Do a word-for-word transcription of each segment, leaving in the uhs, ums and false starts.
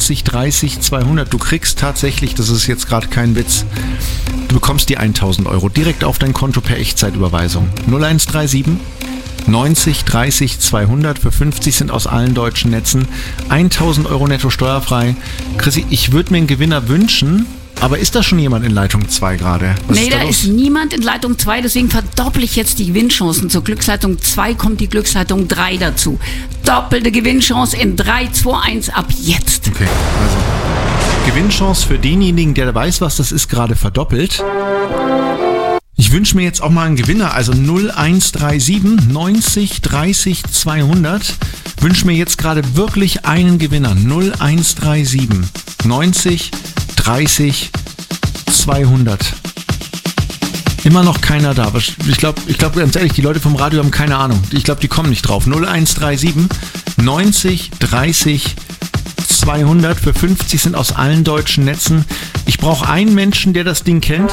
neunzig dreißig zweihundert. Du kriegst tatsächlich, das ist jetzt gerade kein Witz, du bekommst die tausend Euro direkt auf dein Konto per Echtzeitüberweisung. null eins drei sieben neunzig dreißig zweihundert für fünfzig sind aus allen deutschen Netzen. tausend Euro netto steuerfrei. Chrissy, ich würde mir einen Gewinner wünschen, aber ist da schon jemand in Leitung zwei gerade? Was nee, ist da da los? ist niemand in Leitung zwei, deswegen verdopple ich jetzt die Gewinnchancen. Zur Glücksleitung zwei kommt die Glücksleitung drei dazu. Doppelte Gewinnchance in drei, zwei, eins ab jetzt. Okay, also Gewinnchance für denjenigen, der weiß, was das ist, gerade verdoppelt. Ich wünsche mir jetzt auch mal einen Gewinner, also null eins drei sieben neunzig dreißig zweihundert. Wünsche mir jetzt gerade wirklich einen Gewinner. null eins drei sieben neunzig dreißig zweihundert. Immer noch keiner da. Ich glaube, ich glaube ganz ehrlich, die Leute vom Radio haben keine Ahnung. Ich glaube, die kommen nicht drauf. null eins drei sieben neunzig dreißig zweihundert für fünfzig sind aus allen deutschen Netzen. Ich brauche einen Menschen, der das Ding kennt.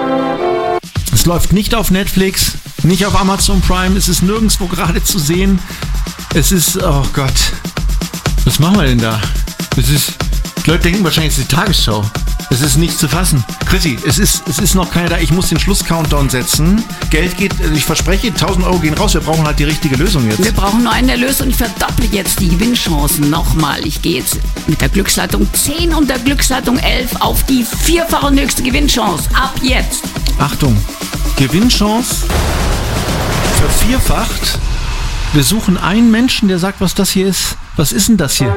Es läuft nicht auf Netflix, nicht auf Amazon Prime, es ist nirgendwo gerade zu sehen. Es ist, oh Gott, was machen wir denn da? Es ist, die Leute denken wahrscheinlich, es ist die Tagesschau. Es ist nicht zu fassen. Chrissy, es ist, es ist noch keiner da. Ich muss den Schluss-Countdown setzen. Geld geht, ich verspreche, tausend Euro gehen raus. Wir brauchen halt die richtige Lösung jetzt. Wir brauchen nur eine Lösung. Ich verdopple jetzt die Gewinnchancen nochmal. Ich gehe jetzt mit der Glücksleitung zehn und der Glücksleitung elf auf die vierfache und höchste Gewinnchance. Ab jetzt. Achtung, Gewinnchance vervierfacht. Wir suchen einen Menschen, der sagt, was das hier ist. Was ist denn das hier?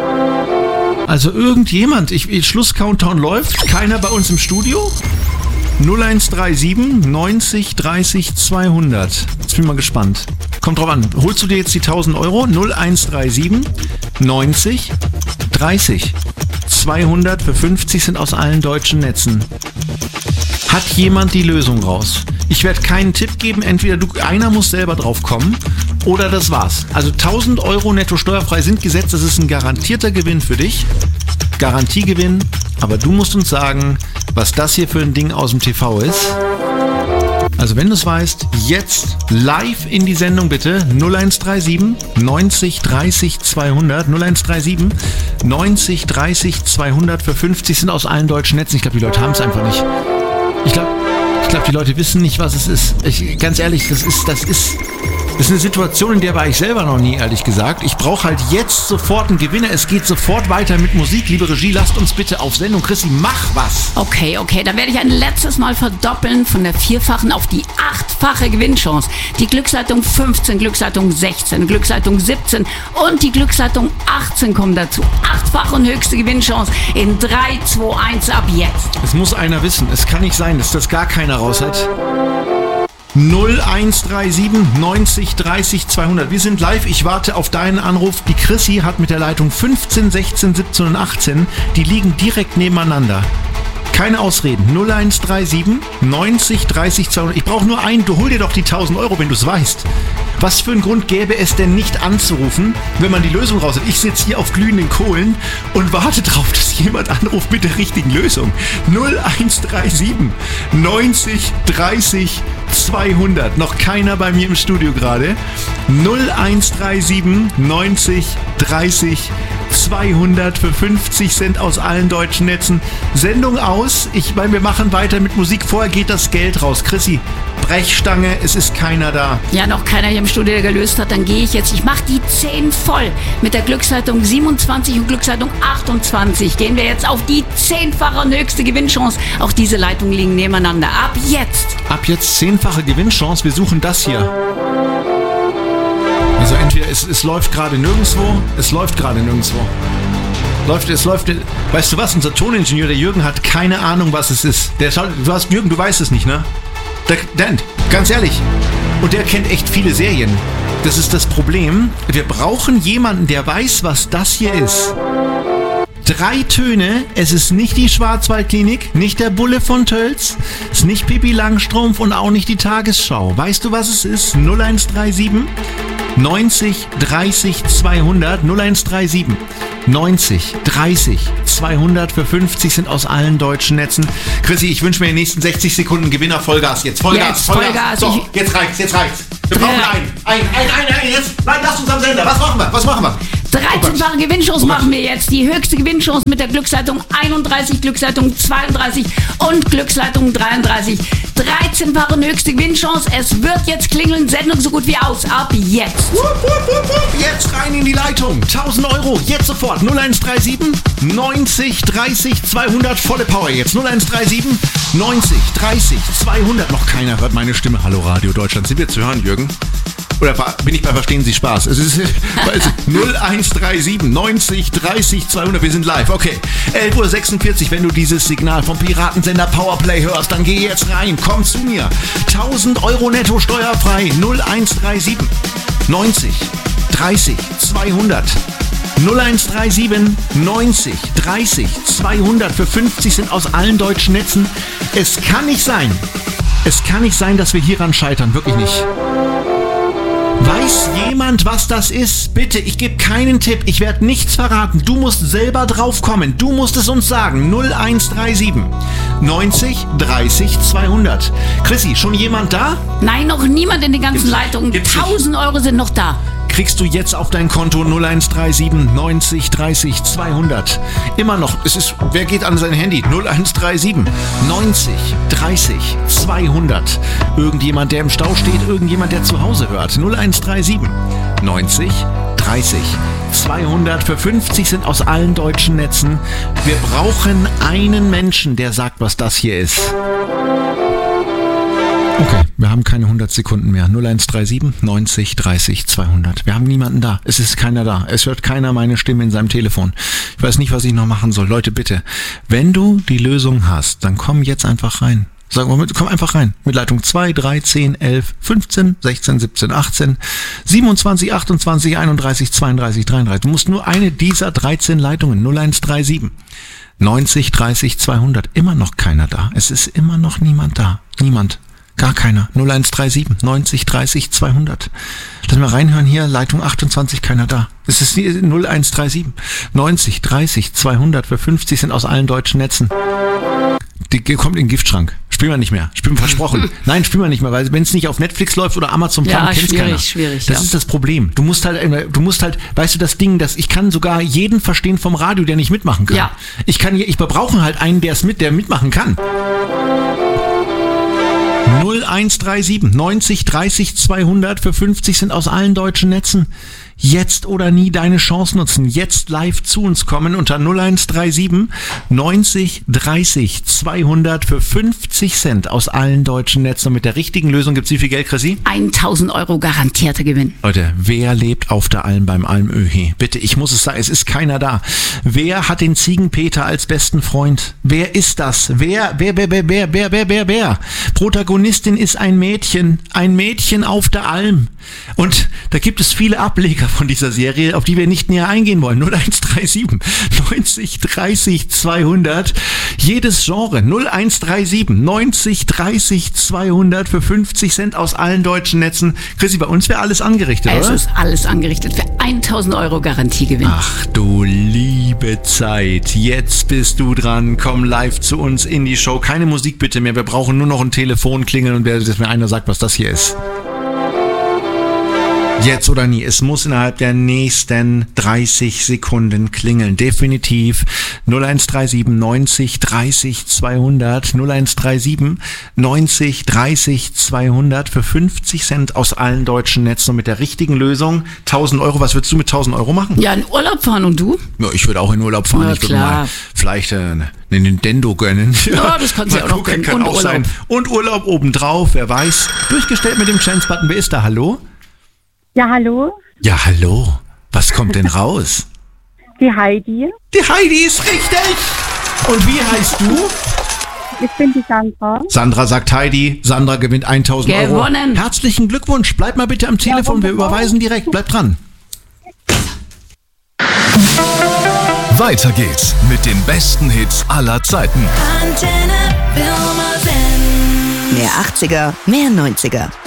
Also irgendjemand, ich, ich, Schluss-Countdown läuft, keiner bei uns im Studio. null eins drei sieben neunzig dreißig zweihundert. Jetzt bin ich mal gespannt. Kommt drauf an, holst du dir jetzt die tausend Euro? null eins drei sieben neunzig dreißig zweihundert für fünfzig sind aus allen deutschen Netzen. Hat jemand die Lösung raus? Ich werde keinen Tipp geben, entweder du, einer muss selber drauf kommen oder das war's. Also tausend Euro netto steuerfrei sind gesetzt, das ist ein garantierter Gewinn für dich. Garantiegewinn, aber du musst uns sagen, was das hier für ein Ding aus dem T V ist. Also wenn du es weißt, jetzt live in die Sendung bitte. null eins drei sieben neunzig dreißig zweihundert. null eins drei sieben neunzig dreißig zweihundert für fünfzig sind aus allen deutschen Netzen. Ich glaube, die Leute haben es einfach nicht. Ich glaube, ich glaube, die Leute wissen nicht, was es ist. Ich, ganz ehrlich, das ist, das ist, das ist eine Situation, in der war ich selber noch nie, ehrlich gesagt. Ich brauche halt jetzt sofort einen Gewinner. Es geht sofort weiter mit Musik. Liebe Regie, lasst uns bitte auf Sendung. Chrissy, mach was. Okay, okay, dann werde ich ein letztes Mal verdoppeln von der vierfachen auf die achtfache Gewinnchance. Die Glücksleitung fünfzehn, Glücksleitung sechzehn, Glücksleitung siebzehn und die Glücksleitung achtzehn kommen dazu. Achtfache und höchste Gewinnchance in drei, zwei, eins ab jetzt. Es muss einer wissen. Es kann nicht sein, dass das gar keiner raus hat. null eins drei sieben neunzig dreißig zweihundert. Wir sind live. Ich warte auf deinen Anruf. Die Chrissy hat mit der Leitung fünfzehn, sechzehn, siebzehn und achtzehn. Die liegen direkt nebeneinander. Keine Ausreden. null eins drei sieben neunzig dreißig zweihundert. Ich brauche nur einen. Du hol dir doch die tausend Euro, wenn du es weißt. Was für einen Grund gäbe es denn nicht anzurufen, wenn man die Lösung raus hat? Ich sitze hier auf glühenden Kohlen und warte drauf, dass jemand anruft mit der richtigen Lösung. null eins drei sieben neunzig dreißig zweihundert. Noch keiner bei mir im Studio gerade. null eins drei sieben neunzig dreißig zweihundert für fünfzig Cent aus allen deutschen Netzen. Sendung aus. Ich meine, wir machen weiter mit Musik. Vorher geht das Geld raus. Chrissy, Brechstange, es ist keiner da. Ja, noch keiner hier im Studio, der gelöst hat. Dann gehe ich jetzt. Ich mache die zehn voll. Mit der Glücksleitung siebenundzwanzig und Glücksleitung achtundzwanzig gehen wir jetzt auf die zehnfache und höchste Gewinnchance. Auch diese Leitungen liegen nebeneinander. Ab jetzt. Ab jetzt zehnfache Gewinnchance. Wir suchen das hier. Also entweder es, es läuft gerade nirgendwo, es läuft gerade nirgendwo. Läuft, es läuft, weißt du was, unser Toningenieur, der Jürgen, hat keine Ahnung, was es ist. Der schaut, du hast, Jürgen, du weißt es nicht, ne? Der, der, ganz ehrlich. Und der kennt echt viele Serien. Das ist das Problem. Wir brauchen jemanden, der weiß, was das hier ist. Drei Töne, es ist nicht die Schwarzwaldklinik, nicht der Bulle von Tölz, es ist nicht Pippi Langstrumpf und auch nicht die Tagesschau. Weißt du, was es ist? null eins drei sieben neunzig dreißig zweihundert. null eins drei sieben neunzig dreißig zweihundert für fünfzig sind aus allen deutschen Netzen. Chrissy, ich wünsche mir in den nächsten sechzig Sekunden Gewinner. Vollgas jetzt. Vollgas, jetzt, Vollgas. Vollgas. So, jetzt reicht's, jetzt reicht's. Wir brauchen einen. Ein, ein, ein, ein, jetzt. Nein, lass uns am Sender. Was machen wir? Was machen wir? dreizehnfache Gewinnchance machen wir jetzt. Die höchste Gewinnchance mit der Glücksleitung einunddreißig, Glücksleitung zweiunddreißig und Glücksleitung dreiunddreißig. dreizehnfache höchste Gewinnchance. Es wird jetzt klingeln. Sendung so gut wie aus. Ab jetzt. Wupp, wupp, wupp, wupp. Jetzt rein in die Leitung. tausend Euro. Jetzt sofort. null eins drei sieben neunzig dreißig zweihundert. Volle Power jetzt. null eins drei sieben neunzig dreißig zweihundert. Noch keiner hört meine Stimme. Hallo Radio Deutschland. Sind wir zu hören, Jürgen? Oder bin ich bei Verstehen Sie Spaß? Es ist null eins drei sieben neunzig dreißig zweihundert. Wir sind live. Okay. elf Uhr sechsundvierzig. Wenn du dieses Signal vom Piratensender Powerplay hörst, dann geh jetzt rein. Komm zu mir. tausend Euro netto steuerfrei. null eins drei sieben neunzig dreißig zweihundert. null eins drei sieben neunzig dreißig zweihundert. Für fünfzig sind aus allen deutschen Netzen. Es kann nicht sein. Es kann nicht sein, dass wir hieran scheitern. Wirklich nicht. Weiß jemand, was das ist? Bitte, ich gebe keinen Tipp. Ich werde nichts verraten. Du musst selber drauf kommen. Du musst es uns sagen. null eins drei sieben neunzig dreißig zweihundert. Chrissy, schon jemand da? Nein, noch niemand in den ganzen gibt's, Leitungen. Gibt's tausend Euro sind noch da. Kriegst du jetzt auf dein Konto null eins drei sieben neunzig dreißig zweihundert. Immer noch, es ist, wer geht an sein Handy? null eins drei sieben neunzig dreißig zweihundert. Irgendjemand, der im Stau steht, irgendjemand, der zu Hause hört. null eins drei sieben neunzig dreißig zweihundert. Für fünfzig sind aus allen deutschen Netzen. Wir brauchen einen Menschen, der sagt, was das hier ist. Okay, wir haben keine hundert Sekunden mehr. null eins drei sieben neunzig dreißig zweihundert. Wir haben niemanden da. Es ist keiner da. Es hört keiner meine Stimme in seinem Telefon. Ich weiß nicht, was ich noch machen soll. Leute, bitte, wenn du die Lösung hast, dann komm jetzt einfach rein. Sag mal, komm einfach rein. Mit Leitung zwei, drei, zehn, elf, fünfzehn, sechzehn, siebzehn, achtzehn, siebenundzwanzig, achtundzwanzig, einunddreißig, zweiunddreißig, dreiunddreißig. Du musst nur eine dieser dreizehn Leitungen. null eins drei sieben neunzig dreißig zweihundert. Immer noch keiner da. Es ist immer noch niemand da. Niemand. Gar keiner. null eins drei sieben neunzig dreißig zweihundert. Lass mal reinhören hier, Leitung achtundzwanzig, keiner da. Es ist null eins drei sieben neunzig dreißig zweihundert. Für fünfzig sind aus allen deutschen Netzen. Die kommt in den Giftschrank. Spielen wir nicht mehr. Spielen wir versprochen. Nein, spielen wir nicht mehr, weil wenn es nicht auf Netflix läuft oder Amazon Prime, ja, kennt's keiner. Schwierig, schwierig. Das ja. ist das Problem. Du musst halt, du musst halt, weißt du, das Ding, dass ich kann sogar jeden verstehen vom Radio, der nicht mitmachen kann. Ja. Ich kann, ich brauche halt einen, der es mit, der mitmachen kann. null eins drei sieben neunzig dreißig zweihundert. Für fünfzig sind aus allen deutschen Netzen. Jetzt oder nie deine Chance nutzen. Jetzt live zu uns kommen unter null eins drei sieben neunzig dreißig zweihundert für fünfzig Cent aus allen deutschen Netzen. Und mit der richtigen Lösung gibt's wie viel Geld, Chrissy? tausend Euro garantierter Gewinn. Leute, wer lebt auf der Alm beim Almöhi? Bitte, ich muss es sagen, es ist keiner da. Wer hat den Ziegenpeter als besten Freund? Wer ist das? Wer, wer, wer, wer, wer, wer, wer, wer, wer? Protagonistin ist ein Mädchen. Ein Mädchen auf der Alm. Und da gibt es viele Ableger von dieser Serie, auf die wir nicht näher eingehen wollen. null eins drei sieben neunzig dreißig zweihundert. Jedes Genre. null eins drei sieben neunzig dreißig zweihundert für fünfzig Cent aus allen deutschen Netzen. Chrissy, bei uns wäre alles angerichtet, es oder? Es ist alles angerichtet für tausend Euro Garantiegewinn. Ach du liebe Zeit. Jetzt bist du dran. Komm live zu uns in die Show. Keine Musik bitte mehr. Wir brauchen nur noch ein Telefon klingeln und wer, dass mir einer sagt, was das hier ist. Jetzt oder nie. Es muss innerhalb der nächsten dreißig Sekunden klingeln. Definitiv. null eins drei sieben neunzig dreißig zweihundert. null eins drei sieben neunzig dreißig zweihundert für fünfzig Cent aus allen deutschen Netzen. Und mit der richtigen Lösung tausend Euro. Was würdest du mit tausend Euro machen? Ja, in Urlaub fahren und du? Ja, ich würde auch in Urlaub fahren. Ja, ich würde klar. mal vielleicht äh, einen Nintendo gönnen. Ja, ja, das kannst du ja auch noch gönnen. Kann und auch Urlaub. sein. Und Urlaub obendrauf. Wer weiß. Durchgestellt mit dem Chance-Button. Wer ist da? Hallo? Ja, hallo? Ja, hallo. Was kommt denn raus? Die Heidi. Die Heidi ist richtig. Und wie heißt du? Ich bin die Sandra. Sandra sagt Heidi. Sandra gewinnt tausend Euro. Gewonnen. Herzlichen Glückwunsch. Bleib mal bitte am Telefon. Wir überweisen direkt. Bleib dran. Weiter geht's mit den besten Hits aller Zeiten. Antenne Wilmersdorf. Mehr achtziger, mehr neunziger.